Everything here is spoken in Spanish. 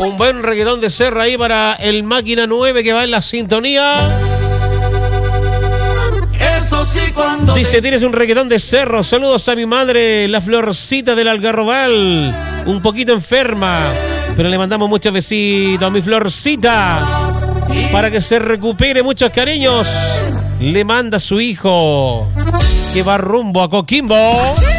Un buen reggaetón de Serra ahí para el Máquina 9 que va en la sintonía. Eso sí, cuando dice, tienes un reggaetón de Cerro. Saludos a mi madre, la Florcita del Algarrobal. Un poquito enferma, pero le mandamos muchos besitos a mi Florcita para que se recupere. Muchos cariños le manda a su hijo que va rumbo a Coquimbo.